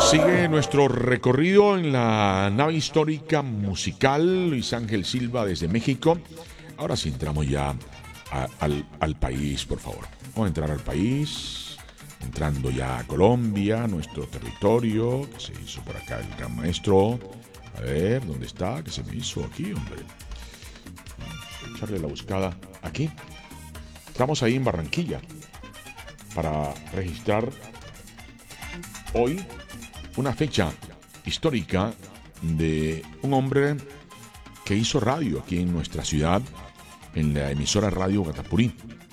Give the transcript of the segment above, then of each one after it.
Sigue nuestro recorrido en la nave histórica musical Luis Ángel Silva desde México. Ahora sí entramos ya al país, por favor. Vamos a entrar al país, entrando ya a Colombia, nuestro territorio, que se hizo por acá el gran maestro. A ver, ¿dónde está? ¿Qué se me hizo aquí, hombre? Echarle la buscada aquí. Estamos ahí en Barranquilla para registrar hoy una fecha histórica de un hombre que hizo radio aquí en nuestra ciudad, en la emisora Radio Guatapurí.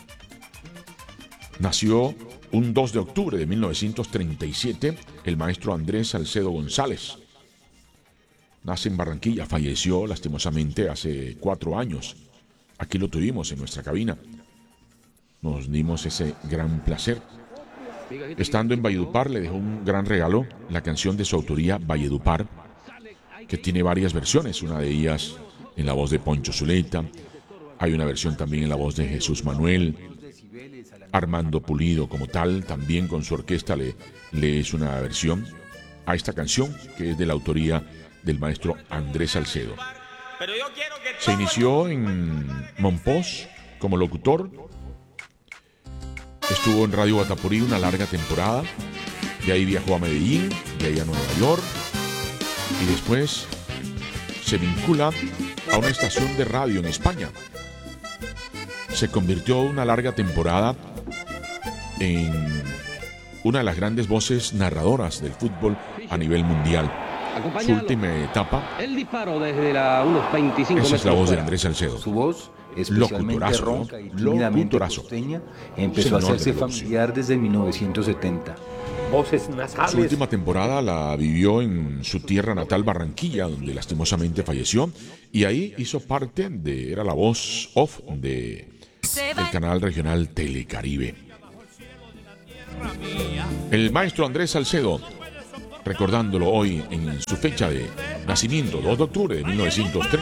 Nació un 2 de octubre de 1937 el maestro Andrés Salcedo González. Nace en Barranquilla, falleció lastimosamente hace 4 años. Aquí lo tuvimos en nuestra cabina. Nos dimos ese gran placer. Estando en Valledupar le dejó un gran regalo, la canción de su autoría Valledupar, que tiene varias versiones, una de ellas en la voz de Poncho Zuleta, hay una versión también en la voz de Jesús Manuel, Armando Pulido como tal, también con su orquesta le es una versión a esta canción que es de la autoría del maestro Andrés Salcedo. Se inició en Monpós como locutor. Estuvo en Radio Guatapurí una larga temporada, de ahí viajó a Medellín, de ahí a Nueva York, y después se vincula a una estación de radio en España. Se convirtió una larga temporada en una de las grandes voces narradoras del fútbol a nivel mundial. Su última etapa, el disparo desde unos 25 esa es la voz de fuera. Andrés Salcedo. Su voz, especialmente Locutorazo, ronca y ¿no? tímidamente Locutorazo. costeña, empezó a Señor hacerse de la locución. familiar desde 1970. Voces nasales. Su última temporada la vivió en su tierra natal Barranquilla, donde lastimosamente falleció, y ahí hizo parte de, era la voz off del canal regional Telecaribe. El maestro Andrés Salcedo, recordándolo hoy en su fecha de nacimiento, 2 de octubre de 1937.